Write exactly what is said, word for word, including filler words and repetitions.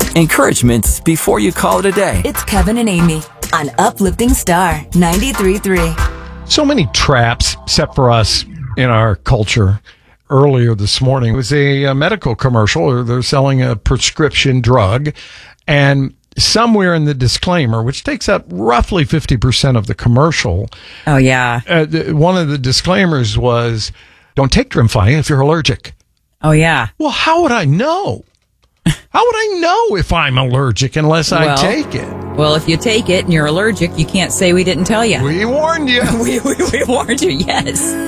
Encouragements before you call it a day. It's Kevin and Amy on Uplifting Star ninety-three point three. So many traps set for us in our culture. Earlier this morning, it was a, a medical commercial. They're selling a prescription drug, and somewhere in the disclaimer, which takes up roughly fifty percent of the commercial. Oh, yeah. Uh, the, one of the disclaimers was, don't take Tremfya if you're allergic. Oh, yeah. Well, how would I know? How would I know if I'm allergic unless I well, take it? Well, if you take it and you're allergic, you can't say we didn't tell you. We warned you. we, we, we warned you, yes.